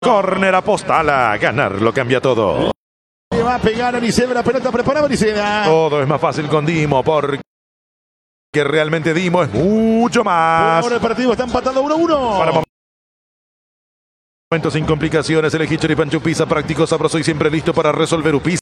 Córner apostala, ganar lo cambia todo. Le va a pegar a Liceda, la pelota preparada Liceda. Todo es más fácil con Dimo, porque realmente Dimo es mucho más. Ahora el partido está empatado 1-1. Para momentos sin complicaciones, el Hichori Panchupisa, práctico, sabroso y siempre listo para resolver. Upisa,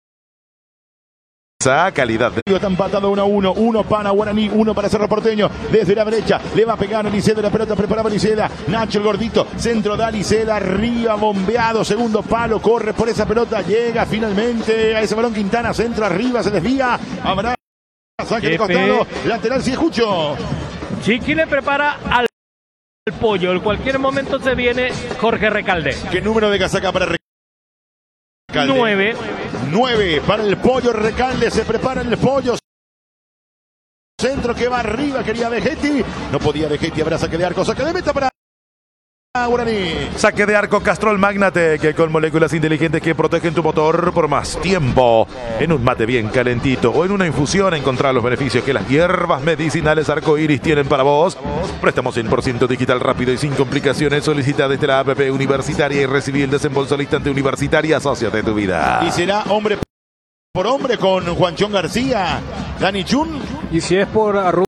calidad. Está empatado 1-1, uno para Guaraní, uno para Cerro Porteño, desde la derecha, le va a pegar a Liceda, la pelota preparaba Liceda, Nacho el gordito, centro da Liceda, arriba bombeado, segundo palo, corre por esa pelota, llega finalmente a ese balón Quintana, centro arriba, se desvía, habrá saque de costado, lateral si escucho. Chiqui le prepara al pollo, en cualquier momento se viene Jorge Recalde. ¿Qué número de casaca para Recalde? 9 para el pollo Recalde, se prepara el pollo. Centro que va arriba, quería Vegetti. No podía Vegetti, habrá saque de arco, saque de meta para Guaraní. Saque de arco Castrol Magnate, que con moléculas inteligentes que protegen tu motor por más tiempo. En un mate bien calentito o en una infusión encontrar los beneficios que las hierbas medicinales arcoíris tienen para vos. Préstamo 100% digital, rápido y sin complicaciones. Solicita desde la APP Universitaria y recibí el desembolso al instante. Universitaria, asóciate a tu vida. Y será hombre por hombre con Juanchón García, Dani Chun. Y si es por Arrua.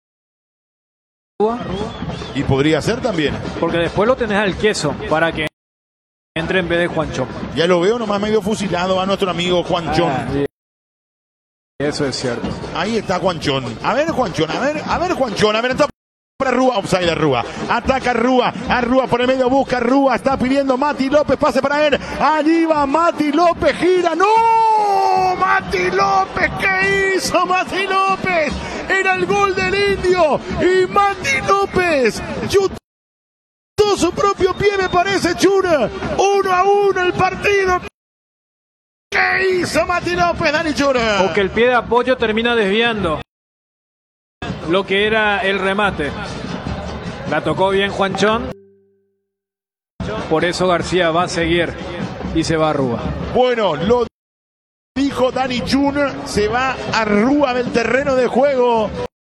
Y podría ser también. Porque después lo tenés al queso para que entre en vez de Juanchón. Ya lo veo nomás medio fusilado a nuestro amigo Juanchón. Eso es cierto. Ahí está Juanchón. A ver Juanchón, a ver Juanchón, a ver entonces. Para Rúa, offside a Rúa, ataca a Rúa por el medio, busca a Rúa, está pidiendo Mati López, pase para él, allí va Mati López, gira, ¡no! Mati López, ¿qué hizo Mati López? Era el gol del Indio y Mati López chutó su propio pie, me parece, Chura, 1-1 el partido. ¿Qué hizo Mati López, Dani Chura? O que el pie de apoyo termina desviando lo que era el remate. La tocó bien Juanchón. Por eso García va a seguir y se va a Rúa. Bueno, lo dijo Dani Chun, se va a Rúa del terreno de juego.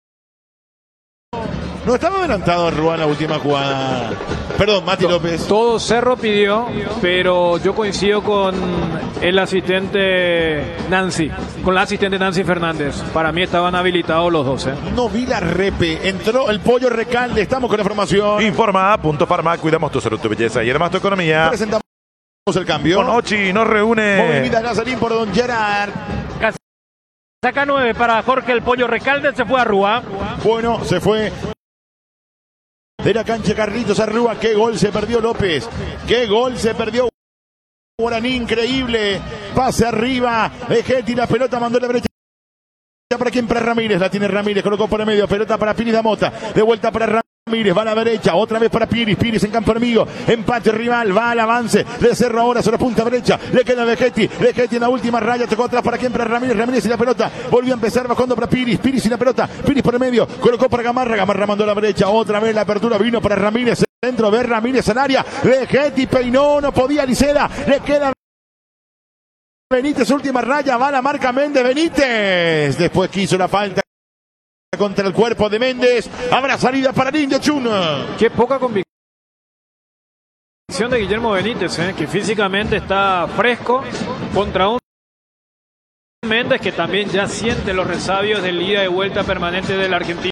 No estaba adelantado a Rúa en la última jugada. Perdón, Mati López. Todo Cerro pidió, pero yo coincido con el asistente Nancy, con la asistente Nancy Fernández. Para mí estaban habilitados los dos. No vi la repe, entró el pollo Recalde, estamos con la formación. Informa, Punto Farma, cuidamos tu salud, tu belleza y además tu economía. Presentamos el cambio. Con Ochi nos reúne. Movida Gasolín por Don Gerard. Saca 9 para Jorge el pollo Recalde, se fue a Rúa. Bueno, se fue de la cancha Carlitos a Rúa. Qué gol se perdió López. Qué gol se perdió Guaraní, increíble. Pase arriba. Vegetti, la pelota mandó a la derecha. ¿Para quién? Para Ramírez. La tiene Ramírez. Colocó por el medio. Pelota para Piris da Mota. De vuelta para Ramírez. Va a la derecha. Otra vez para Piris. Piris en campo enemigo. Empate rival. Va al avance. De Cerro ahora sobre punta derecha. Le queda Vegetti. Vegetti en la última raya. Tocó atrás. ¿Para quién? Para Ramírez. Ramírez y la pelota. Volvió a empezar bajando para Piris. Piris y la pelota. Piris por el medio. Colocó para Gamarra. Gamarra mandó a la derecha. Otra vez la apertura. Vino para Ramírez. Centro de Ramírez en área. Vegetti peinó. No podía Liceda. Le queda Benítez, última raya, va la marca Méndez, Benítez. Después quiso la falta contra el cuerpo de Méndez. Habrá salida para el Indio Chun. Qué poca convicción de Guillermo Benítez, que físicamente está fresco contra un Méndez que también ya siente los resabios del ida y vuelta permanente del argentino.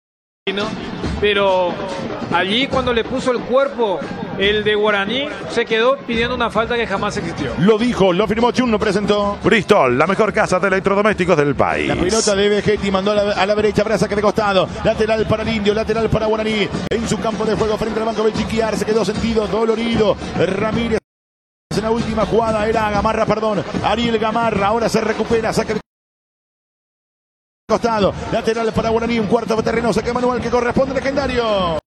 Pero allí cuando le puso el cuerpo el de Guaraní, se quedó pidiendo una falta que jamás existió. Lo dijo, lo firmó Chun, lo presentó. Bristol, la mejor casa de electrodomésticos del país. La pelota de Vegetti mandó a la derecha, habrá saque de costado. Lateral para el Indio, lateral para Guaraní. En su campo de juego frente al banco Belchiquiar, se quedó sentido, dolorido. Ramírez en la última jugada, era Gamarra, perdón. Ariel Gamarra, ahora se recupera, saque de costado. Lateral para Guaraní, un cuarto de terreno, saque manual que corresponde al legendario.